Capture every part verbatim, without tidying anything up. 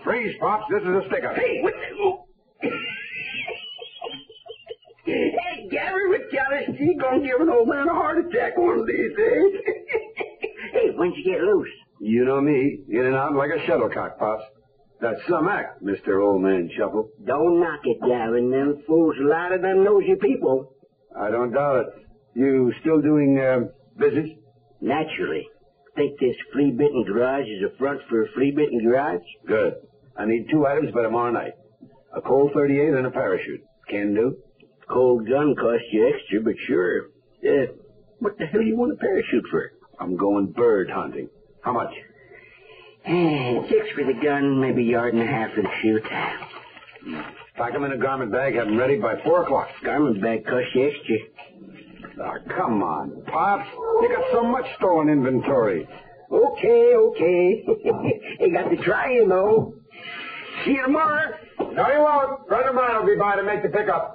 Freeze, Pops. This is a stick-up. Hey, what the... Hey, Gary, with jealousy, she gonna give an old man a heart attack one of these days. Hey, when'd you get loose? You know me, in and out like a shuttlecock, Pops. That's some act, Mister Old Man Shuffle. Don't knock it, Gavin. Them fools, a lot of them nosy people. I don't doubt it. You still doing uh, business? Naturally. Think this flea-bitten garage is a front for a flea-bitten garage? Good. I need two items by tomorrow night. A Colt thirty-eight and a parachute. Can do? Cold gun costs you extra, but sure. Uh, what the hell do you want a parachute for? I'm going bird hunting. How much? Six for the gun, maybe a yard and a half for the shoot. Pack them in a garment bag, have them ready by four o'clock. Garment bag costs you extra. Oh, come on, Pops. You got so much stolen inventory. Okay, okay. You got to try, you know. See you tomorrow. No, you won't. Friend of mine will be by to make the pickup.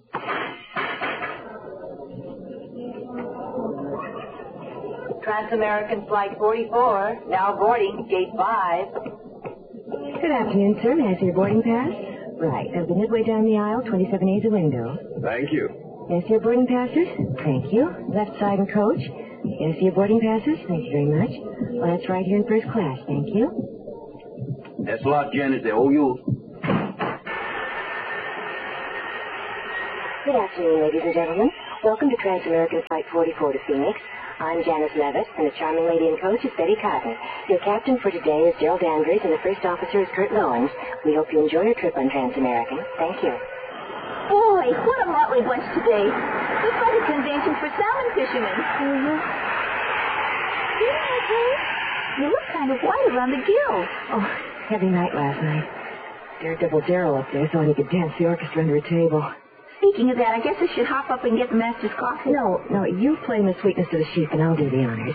Trans-American Flight forty-four, now boarding, gate five. Good afternoon, sir. May I see your boarding pass? Right. That'll be midway down the aisle, twenty-seven A is the window. Thank you. May I see your boarding passes? Thank you. Left side and coach. May I see your boarding passes? Thank you very much. Well, that's right here in first class. Thank you. That's a lot, Janice. They owe you. Good afternoon, ladies and gentlemen. Welcome to Trans-American Flight forty-four to Phoenix. I'm Janice Levis, and the charming lady in coach is Betty Cotton. Your captain for today is Gerald Andrews, and the first officer is Kurt Lowens. We hope you enjoy your trip on Trans-American. Thank you. Boy, what a motley bunch today. Looks like a convention for salmon fishermen. Mm-hmm. Yeah, you look kind of white around the gills. Oh, heavy night last night. Daredevil Darrell up there thought he could dance the orchestra under a table. Speaking of that, I guess I should hop up and get the master's coffee. No, no, you play in the sweetness of the sheep, and I'll do the honors.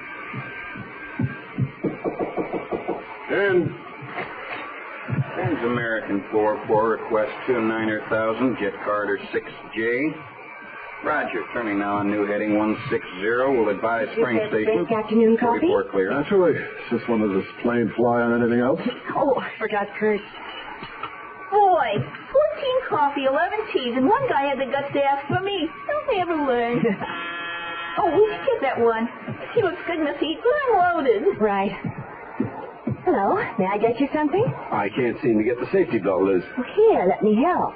And Trans-American four four, request two niner thousand, Jet Carter six J. Roger, turning now on new heading one six zero. We'll advise Spring Station. Good afternoon, coffee? forty-four clear. Naturally. Is this one of this plane fly on anything else? Oh, I forgot Kurt. Boy, fourteen coffee, eleven teas, and one guy had the guts to ask for me. Don't they ever learn? Oh, we should get that one. She looks good in the seat, but I'm loaded. Right. Hello, may I get you something? I can't seem to get the safety belt loose. Well, here, let me help.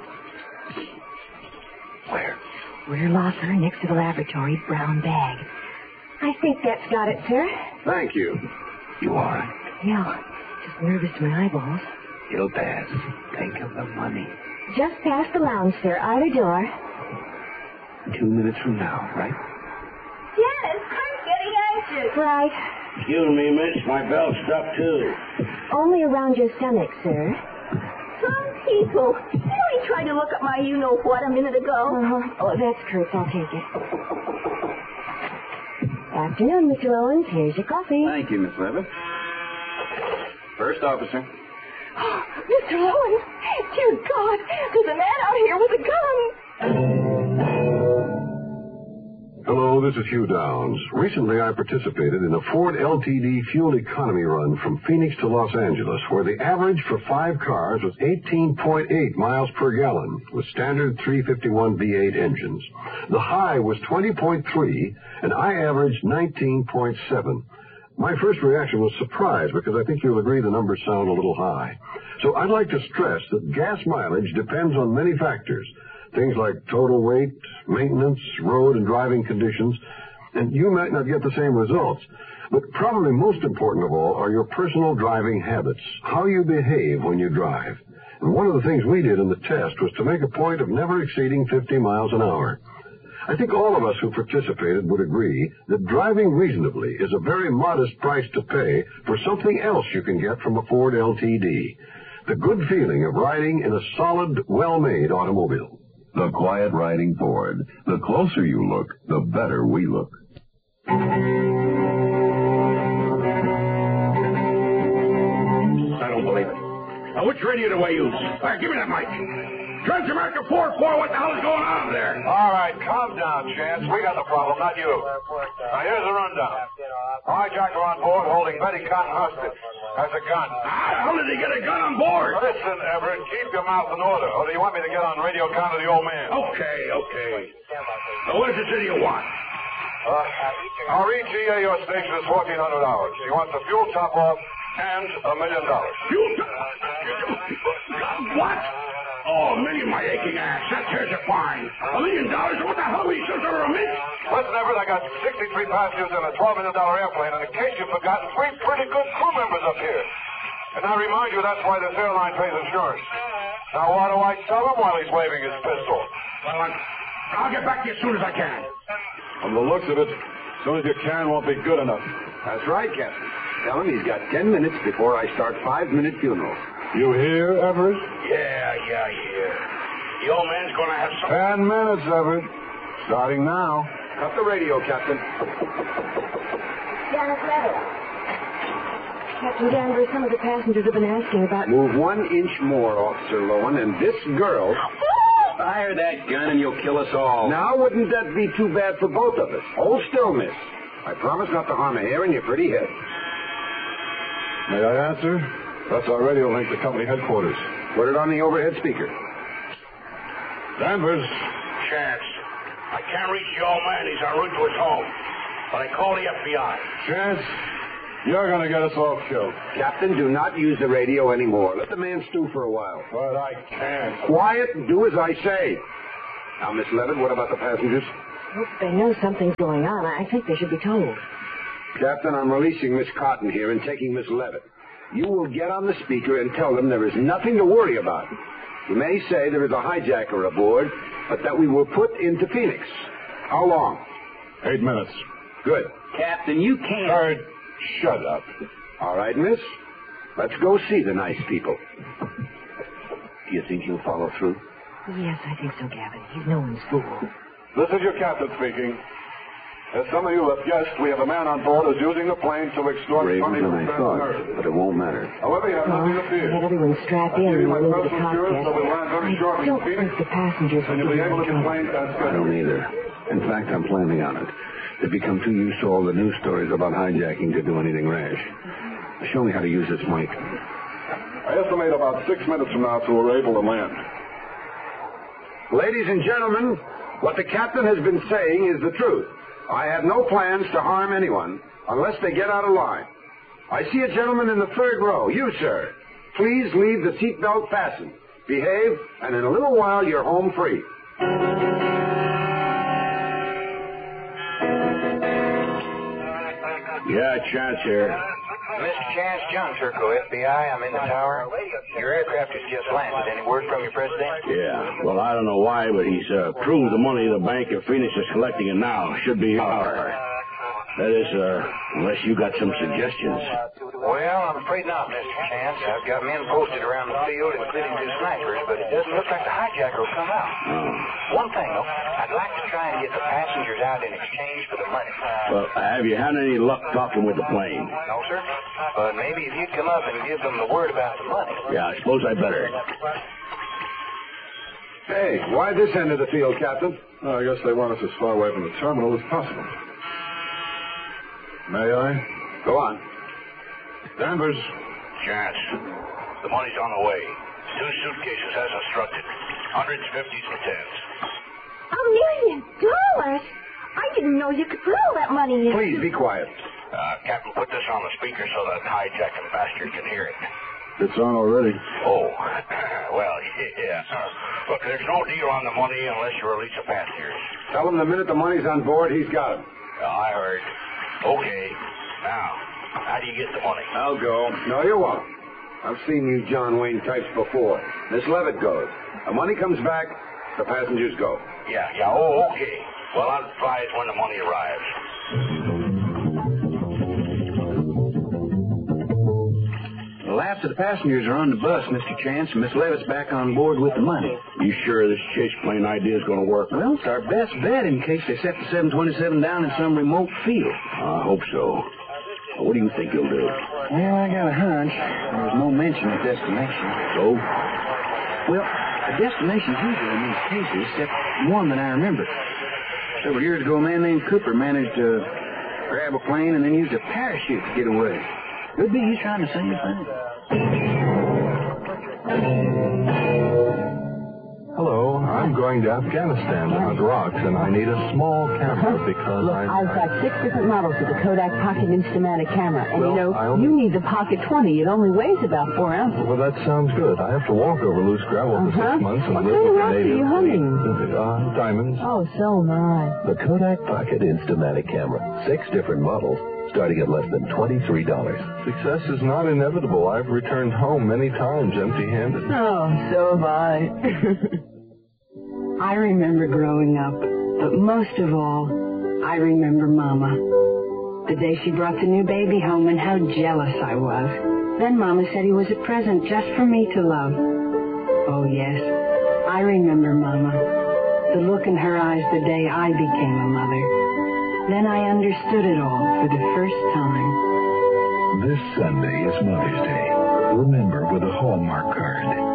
Where? Rear locker, next to the laboratory, brown bag. I think that's got it, sir. Thank you. You all right? Yeah, just nervous to my eyeballs. It'll pass. Think of the money. Just past the lounge, sir. Either door. Two minutes from now, right? Yes, I'm getting anxious. Right. Excuse me, miss. My belt's stuck, too. Only around your stomach, sir. Some people. You know, he tried to look at my you-know-what a minute ago. Uh-huh. Oh, that's Kurt's. I'll take it. Afternoon, Mister Owens. Here's your coffee. Thank you, Miss Levitt. First officer. Oh, Mister Owens, dear God, there's a man out here with a gun. Hello, this is Hugh Downs. Recently, I participated in a Ford L T D fuel economy run from Phoenix to Los Angeles, where the average for five cars was eighteen point eight miles per gallon, with standard three fifty-one V eight engines. The high was twenty point three, and I averaged nineteen point seven. My first reaction was surprise, because I think you'll agree the numbers sound a little high. So I'd like to stress that gas mileage depends on many factors. Things like total weight, maintenance, road and driving conditions, and you might not get the same results. But probably most important of all are your personal driving habits, how you behave when you drive. And one of the things we did in the test was to make a point of never exceeding fifty miles an hour. I think all of us who participated would agree that driving reasonably is a very modest price to pay for something else you can get from a Ford L T D. The good feeling of riding in a solid, well-made automobile. The quiet riding Ford. The closer you look, the better we look. I don't believe it. Now, which radio do I use? All right, give me that mic. Trans-America four four, what the hell is going on there? All right, calm down, Chance. We got the problem, not you. Now, here's the rundown. Hijacker on board holding Betty Cotton hostage. Has a gun. How did he get a gun on board? Listen, Everett, keep your mouth in order, or do you want me to get on radio count to the old man? Okay, okay. Now, what is it you want? Uh, our E G A your station is fourteen hundred hours. He wants the fuel top off and a million dollars. Fuel top? What? Oh, a million, my aching ass. That tears a fine. A million dollars? What the hell are we supposed to remit? Listen, Everett, I got sixty-three passengers in a twelve million dollars airplane, and in case you've forgotten, three pretty good crew members up here. And I remind you, that's why this airline pays insurance. Now, what do I tell him while he's waving his pistol? Well, I'm, I'll get back to you as soon as I can. From the looks of it, as soon as you can won't be good enough. That's right, Captain. Tell him he's got ten minutes before I start five-minute funeral. You hear, Everett? Yeah, yeah, yeah. The old man's going to have some... Ten minutes, Everett. Starting now. Cut the radio, Captain. Janice Levitt. Captain Danvers, some of the passengers have been asking about... Move one inch more, Officer Lowen, and this girl... Fire that gun and you'll kill us all. Now, wouldn't that be too bad for both of us? Hold still, miss. I promise not to harm a hair in your pretty head. May I answer? That's our radio link to company headquarters. Put it on the overhead speaker. Danvers. Chance. I can't reach the old man. He's en route to his home. But I called the F B I. Chance, you're going to get us all killed. Captain, do not use the radio anymore. Let the man stew for a while. But I can't. Quiet and do as I say. Now, Miss Levitt, what about the passengers? Well, they know something's going on. I think they should be told. Captain, I'm releasing Miss Cotton here and taking Miss Levitt. You will get on the speaker and tell them there is nothing to worry about. You may say there is a hijacker aboard, but that we were put into Phoenix. How long? Eight minutes. Good. Captain, you can't... Third, shut up. All right, miss. Let's go see the nice people. Do you think he'll follow through? Yes, I think so, Gavin. He's no one's fool. This is your captain speaking. As some of you have guessed, we have a man on board who's using the plane to extort Braver money than from I Fred thought, Nurse. but it won't matter. However, you have nothing to I fear. had everyone strapped in I'll give you and my went into the personal insurance, so we'll land very cockpit. shortly I in don't Phoenix, think the passengers and you'll be able to get planes I transferred. don't either. In fact, I'm planning on it. They've become too used to all the news stories about hijacking to do anything rash. Show me how to use this mic. I estimate about six minutes from now till we're able to land. Ladies and gentlemen, what the captain has been saying is the truth. I have no plans to harm anyone unless they get out of line. I see a gentleman in the third row. You, sir. Please leave the seatbelt fastened. Behave, and in a little while you're home free. Yeah, Chance here. Mister Chance, John Turco, F B I. I'm in the tower. Your aircraft has just landed. Any word from your president? Yeah. Well, I don't know why, but he's uh, proved the money the Bank of Phoenix is collecting it now should be ours. That is, uh, unless you got some suggestions. Well, I'm afraid not, Mister Chance. I've got men posted around the field, including two snipers, but it doesn't look like the hijacker will come out. Oh. One thing, though, I'd like to try and get the passengers out in exchange for the money. Well, have you had any luck talking with the plane? No, sir. But maybe if you'd come up and give them the word about the money. Yeah, I suppose I better. Hey, why this end of the field, Captain? Well, I guess they want us as far away from the terminal as possible. May I? Go on. Danvers. Chance, the money's on the way. Two suitcases as instructed. Hundreds, fifties, and tens. A million dollars? I didn't know you could put all that money in. Please be quiet. Uh, Captain, put this on the speaker so that hijacking bastard can hear it. It's on already. Oh, well, yeah. Look, there's no deal on the money unless you release the passengers. Tell him the minute the money's on board, he's got it. Yeah, I heard. Okay. Now, how do you get the money? I'll go. No, you won't. I've seen you John Wayne types before. Miss Levitt goes. The money comes back, the passengers go. Yeah, yeah, oh, okay. Well, I'll advise when the money arrives. Well, after the passengers are on the bus, Mister Chance, and Miss Levitt's back on board with the money. You sure this chase plane idea is going to work? Well, it's our best bet in case they set the seven twenty-seven down in some remote field. I hope so. What do you think he'll do? Well, I got a hunch. There's no mention of destination. So? Well, a destination's usual in these cases, except one that I remember. Several years ago, a man named Cooper managed to grab a plane and then used a parachute to get away. Could be you trying to say anything. Hello, I'm going to Afghanistan to hunt rocks, and I need a small camera because Look, I'm... I've got six different models of the Kodak Pocket Instamatic camera, and Well, you know, I only- you need the Pocket twenty. It only weighs about four ounces. Well, that sounds good. I have to walk over loose gravel for Uh-huh. six months and What live kind with of the rocks are natives. you hunting? Uh, diamonds. Oh, so am I. The Kodak Pocket Instamatic camera. Six different models, starting at less than twenty-three dollars. Success is not inevitable. I've returned home many times empty-handed. Oh, so have I. I remember growing up, but most of all, I remember Mama. The day she brought the new baby home and how jealous I was. Then Mama said he was a present just for me to love. Oh, yes, I remember Mama. The look in her eyes the day I became a mother. Then I understood it all for the first time. This Sunday is Mother's Day. Remember with a Hallmark card.